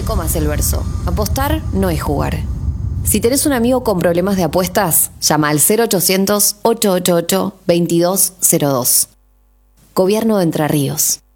comas el verso. Apostar no es jugar. Si tenés un amigo con problemas de apuestas, llama al 0800-888-2202. Gobierno de Entre Ríos.